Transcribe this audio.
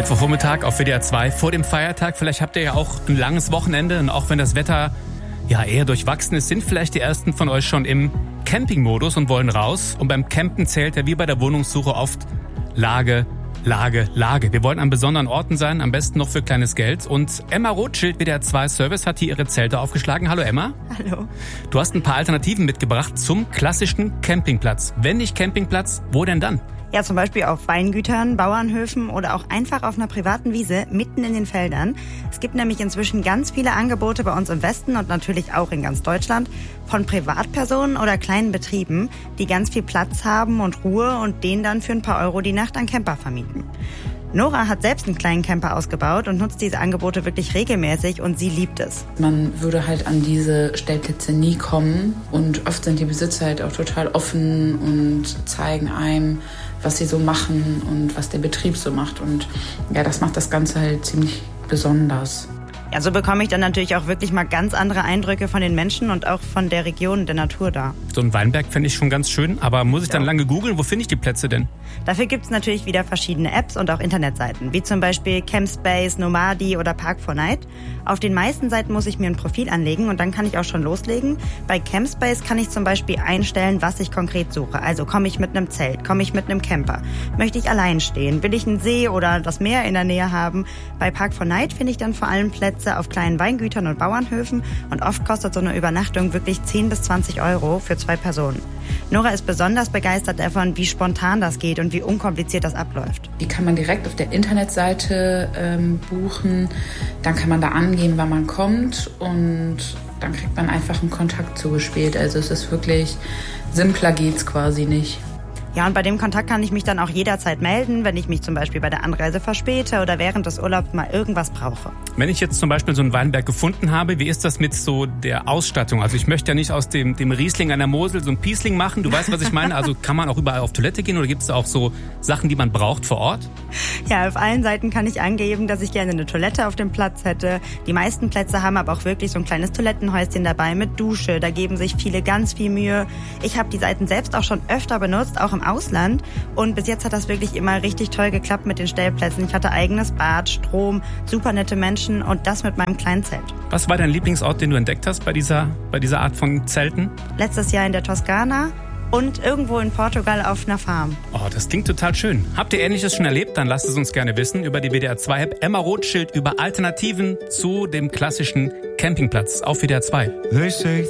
Mittwochvormittag auf WDR 2 vor dem Feiertag. Vielleicht habt ihr ja auch ein langes Wochenende und auch wenn das Wetter ja eher durchwachsen ist, sind vielleicht die ersten von euch schon im Campingmodus und wollen raus. Und beim Campen zählt ja wie bei der Wohnungssuche oft Lage. Wir wollen an besonderen Orten sein, am besten noch für kleines Geld. Und Emma Rothschild, WDR 2 Service, hat hier ihre Zelte aufgeschlagen. Hallo Emma. Hallo. Du hast ein paar Alternativen mitgebracht zum klassischen Campingplatz. Wenn nicht Campingplatz, wo denn dann? Ja, zum Beispiel auf Weingütern, Bauernhöfen oder auch einfach auf einer privaten Wiese mitten in den Feldern. Es gibt nämlich inzwischen ganz viele Angebote bei uns im Westen und natürlich auch in ganz Deutschland von Privatpersonen oder kleinen Betrieben, die ganz viel Platz haben und Ruhe und denen dann für ein paar Euro die Nacht an Camper vermieten. Nora hat selbst einen kleinen Camper ausgebaut und nutzt diese Angebote wirklich regelmäßig und sie liebt es. Man würde halt an diese Stellplätze nie kommen und oft sind die Besitzer halt auch total offen und zeigen einem, was sie so machen und was der Betrieb so macht. Und ja, das macht das Ganze halt ziemlich besonders. Ja, so bekomme ich dann natürlich auch wirklich mal ganz andere Eindrücke von den Menschen und auch von der Region, der Natur da. So ein Weinberg fände ich schon ganz schön, aber muss ich dann lange googeln? Wo finde ich die Plätze denn? Dafür gibt es natürlich wieder verschiedene Apps und auch Internetseiten, wie zum Beispiel Campspace, Nomadi oder Park4Night. Auf den meisten Seiten muss ich mir ein Profil anlegen und dann kann ich auch schon loslegen. Bei Campspace kann ich zum Beispiel einstellen, was ich konkret suche. Also komme ich mit einem Zelt, komme ich mit einem Camper, möchte ich allein stehen, will ich einen See oder das Meer in der Nähe haben. Bei Park4Night finde ich dann vor allem Plätze auf kleinen Weingütern und Bauernhöfen und oft kostet so eine Übernachtung wirklich 10 bis 20 Euro für 2 Personen. Nora ist besonders begeistert davon, wie spontan das geht und wie unkompliziert das abläuft. Die kann man direkt auf der Internetseite buchen. Dann kann man da angeben, wann man kommt und dann kriegt man einfach einen Kontakt zugespielt. Also es ist wirklich, simpler geht's quasi nicht. Ja, und bei dem Kontakt kann ich mich dann auch jederzeit melden, wenn ich mich zum Beispiel bei der Anreise verspäte oder während des Urlaubs mal irgendwas brauche. Wenn ich jetzt zum Beispiel so einen Weinberg gefunden habe, wie ist das mit so der Ausstattung? Also ich möchte ja nicht aus dem Riesling an der Mosel so ein Piesling machen. Du weißt, was ich meine? Also kann man auch überall auf Toilette gehen oder gibt es da auch so Sachen, die man braucht vor Ort? Ja, auf allen Seiten kann ich angeben, dass ich gerne eine Toilette auf dem Platz hätte. Die meisten Plätze haben aber auch wirklich so ein kleines Toilettenhäuschen dabei mit Dusche. Da geben sich viele ganz viel Mühe. Ich habe die Seiten selbst auch schon öfter benutzt, auch im Ausland. Und bis jetzt hat das wirklich immer richtig toll geklappt mit den Stellplätzen. Ich hatte eigenes Bad, Strom, super nette Menschen und das mit meinem kleinen Zelt. Was war dein Lieblingsort, den du entdeckt hast bei dieser Art von Zelten? Letztes Jahr in der Toskana und irgendwo in Portugal auf einer Farm. Oh, das klingt total schön. Habt ihr Ähnliches schon erlebt? Dann lasst es uns gerne wissen über die WDR 2-App. Emma Rothschild über Alternativen zu dem klassischen Campingplatz auf WDR 2.